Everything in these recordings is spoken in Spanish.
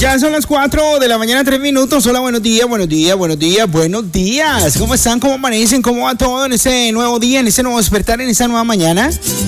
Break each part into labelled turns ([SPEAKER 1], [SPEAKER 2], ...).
[SPEAKER 1] Ya son las 4 de la mañana, 3 minutos. Hola, buenos días, buenos días, buenos días, buenos días. ¿Cómo están? ¿Cómo amanecen? ¿Cómo va todo en este nuevo día, en este nuevo despertar, en esta nueva mañana?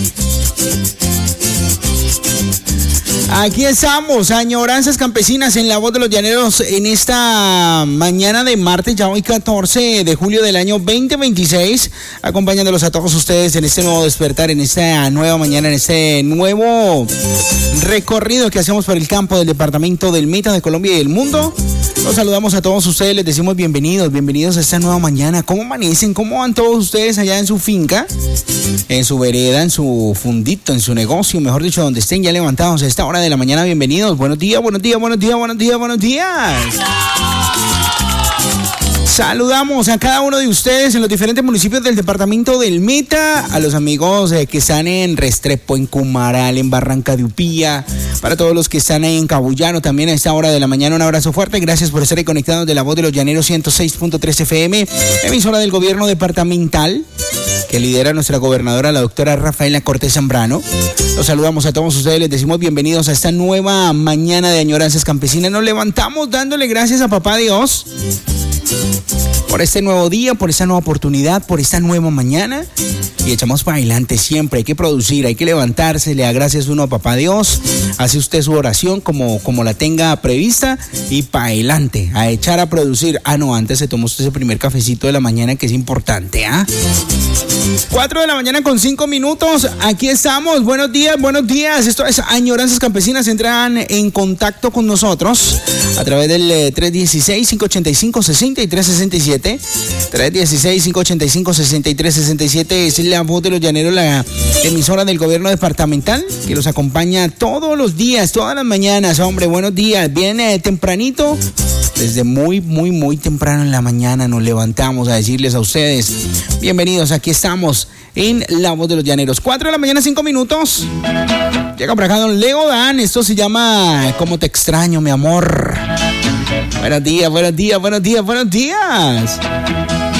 [SPEAKER 1] Aquí estamos, añoranzas campesinas en La Voz de los Llaneros en esta mañana de martes, ya hoy 14 de julio del año 2026, acompañándolos a todos ustedes en este nuevo despertar, en esta nueva mañana, en este nuevo recorrido que hacemos por el campo del departamento del Meta, de Colombia y del mundo. Los saludamos a todos ustedes, les decimos bienvenidos a esta nueva mañana. ¿Cómo amanecen? ¿Cómo van todos ustedes allá en su finca, en su vereda, en su fundito, en su negocio, mejor dicho, donde estén ya levantados a esta hora de la mañana? Bienvenidos. Buenos días, buenos días, buenos días, buenos días, buenos días. Saludamos a cada uno de ustedes en los diferentes municipios del departamento del Meta, a los amigos que están en Restrepo, en Cumaral, en Barranca de Upía, para todos los que están ahí en Cabullano también a esta hora de la mañana, un abrazo fuerte. Gracias por estar ahí conectados de La Voz de los Llaneros 106.3 FM, emisora del gobierno departamental que lidera nuestra gobernadora, la doctora Rafaela Cortés Zambrano. Los saludamos a todos ustedes, les decimos bienvenidos a esta nueva mañana de añoranzas campesinas. Nos levantamos dándole gracias a Papá Dios por este nuevo día, por esta nueva oportunidad, por esta nueva mañana, y echamos para adelante siempre. Hay que producir, hay que levantarse, le da gracias uno a Papá Dios, hace usted su oración como la tenga prevista y para adelante, a echar a producir. No, antes se tomó usted ese primer cafecito de la mañana, que es importante, 4 de la mañana con 5 minutos, aquí estamos. Buenos días, esto es Añoranzas Campesinas. Entran en contacto con nosotros a través del 316-585-6367, 316-585-6367, es La Voz de los Llaneros, la emisora del gobierno departamental que los acompaña todos los días, todas las mañanas. Hombre, buenos días, viene tempranito, desde muy temprano en la mañana nos levantamos a decirles a ustedes bienvenidos. Aquí estamos en La Voz de los Llaneros. 4 de la mañana, 5 minutos. Llega por acá don Leo Dan. Esto se llama ¿Cómo te extraño, mi amor? Buenos días, buenos días, buenos días, buenos días.